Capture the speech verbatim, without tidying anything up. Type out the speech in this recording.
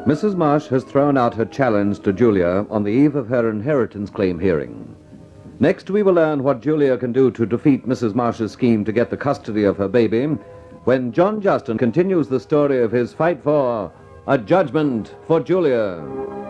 Missus Marsh has thrown out her challenge to Julia on the eve of her inheritance claim hearing. Next, we will learn what Julia can do to defeat Missus Marsh's scheme to get the custody of her baby when John Justin continues the story of his fight for a judgment for Julia.